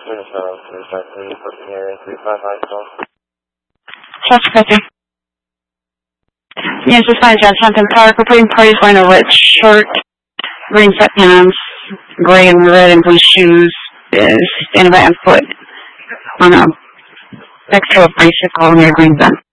Suspect. Yes, it's fine, John. Something Park. We're putting parties wearing a red shirt, green sweatpants, gray and red and blue shoes, standing by on foot on a next to a bicycle near Green Bend.